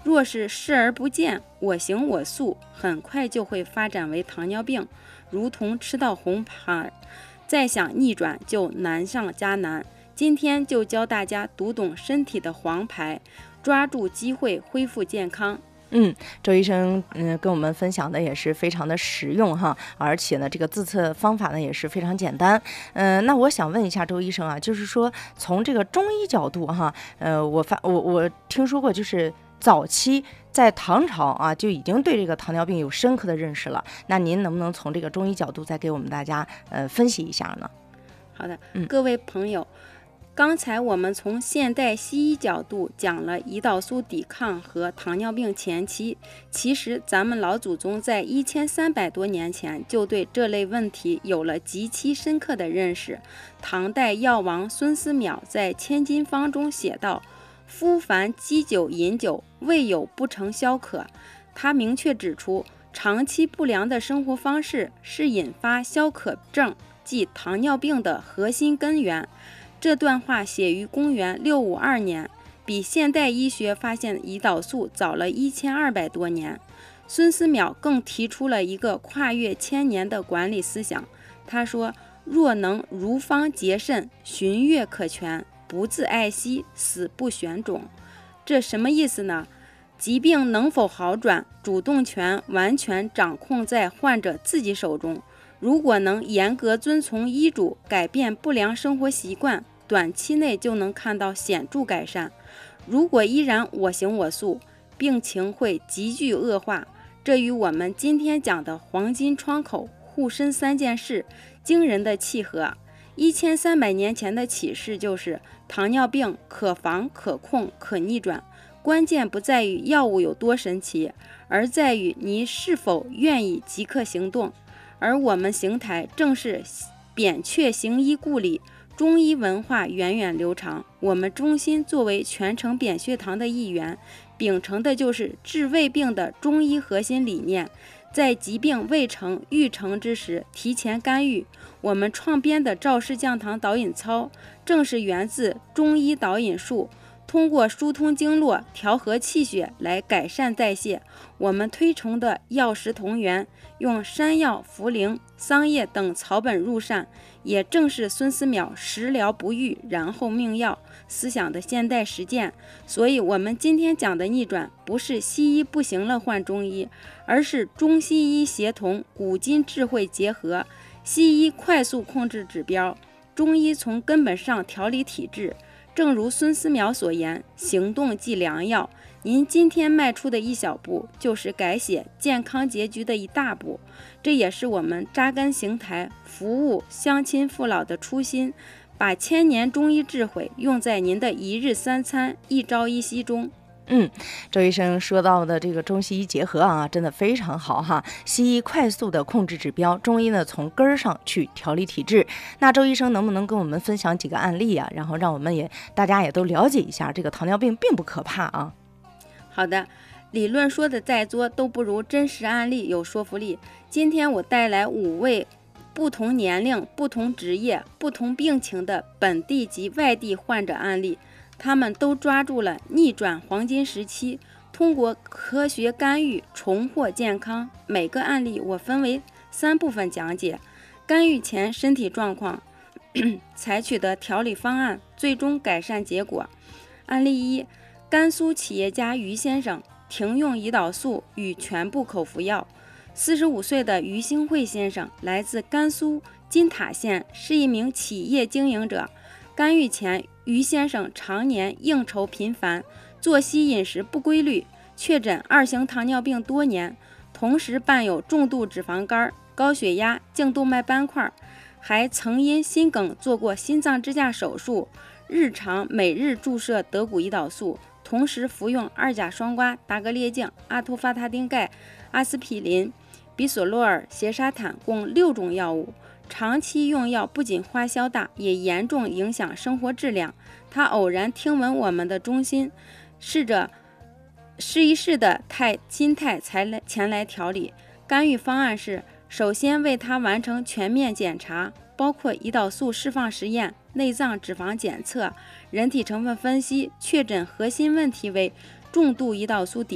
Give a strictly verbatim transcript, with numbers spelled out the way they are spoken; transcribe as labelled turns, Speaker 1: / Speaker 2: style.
Speaker 1: 若是视而不见，我行我素，很快就会发展为糖尿病，如同吃到红牌，再想逆转就难上加难。今天就教大家读懂身体的黄牌，抓住机会恢复健康。
Speaker 2: 嗯，周医生嗯跟我们分享的也是非常的实用哈，而且呢这个自测方法呢也是非常简单。嗯、呃，那我想问一下周医生啊，就是说从这个中医角度哈，呃，我发我我听说过，就是早期在唐朝啊就已经对这个糖尿病有深刻的认识了。那您能不能从这个中医角度再给我们大家呃分析一下呢？
Speaker 1: 好的，
Speaker 2: 嗯、
Speaker 1: 各位朋友。刚才我们从现代西医角度讲了胰岛素抵抗和糖尿病前期，其实咱们老祖宗在一千三百多年前就对这类问题有了极其深刻的认识。唐代药王孙思邈在《千金方》中写道：夫凡积酒饮酒，未有不成消渴。他明确指出，长期不良的生活方式是引发消渴症，即糖尿病的核心根源。这段话写于公元六五二年，比现代医学发现胰岛素早了一千二百多年。孙思邈更提出了一个跨越千年的管理思想。他说：若能如方洁肾，循月可全，不自爱惜，死不选种。这什么意思呢？疾病能否好转，主动权完全掌控在患者自己手中。如果能严格遵从医嘱，改变不良生活习惯，短期内就能看到显著改善。如果依然我行我素，病情会急剧恶化。这与我们今天讲的黄金窗口、护身三件事惊人的契合。一千三百年前的启示就是，糖尿病可防、可控、可逆转。关键不在于药物有多神奇，而在于你是否愿意即刻行动。而我们邢台正是扁鹊行医故里，中医文化源远流长。我们中心作为全城扁鹊堂的一员，秉承的就是治胃病的中医核心理念，在疾病未成欲成之时提前干预。我们创编的赵氏降糖导引操正是源自中医导引术，通过疏通经络、调和气血来改善代谢。我们推崇的药食同源，用山药、茯苓、桑叶等草本入膳，也正是孙思邈食疗不愈，然后命药思想的现代实践。所以我们今天讲的逆转，不是西医不行了换中医，而是中西医协同，古今智慧结合。西医快速控制指标，中医从根本上调理体质。正如孙思邈所言，行动即良药。您今天迈出的一小步，就是改写健康结局的一大步。这也是我们扎根邢台、服务乡亲父老的初心，把千年中医智慧用在您的一日三餐、一朝一夕中。
Speaker 2: 嗯，周医生说到的这个中西医结合啊，真的非常好哈。西医快速的控制指标，中医呢从根儿上去调理体质。那周医生能不能跟我们分享几个案例啊？然后让我们也大家也都了解一下，这个糖尿病并不可怕啊。
Speaker 1: 好的，理论说的再多都不如真实案例有说服力。今天我带来五位不同年龄、不同职业、不同病情的本地及外地患者案例。他们都抓住了逆转黄金时期，通过科学干预重获健康。每个案例我分为三部分讲解：干预前身体状况，采取的调理方案，最终改善结果。案例一：甘肃企业家于先生停用胰岛素与全部口服药。四十五岁的于兴慧先生来自甘肃金塔县，是一名企业经营者。干预前，于先生常年应酬频繁，作息饮食不规律，确诊二型糖尿病多年，同时伴有重度脂肪肝、高血压、颈动脉斑块，还曾因心梗做过心脏支架手术，日常每日注射德谷胰岛素，同时服用二甲双胍、达格列净、阿托伐他汀钙、阿司匹林、比索洛尔、斜沙坦共六种药物。长期用药不仅花销大，也严重影响生活质量。他偶然听闻我们的中心，试着试一试的态心态才来前来调理。干预方案是：首先为他完成全面检查，包括胰岛素释放实验、内脏脂肪检测、人体成分分析，确诊核心问题为重度胰岛素抵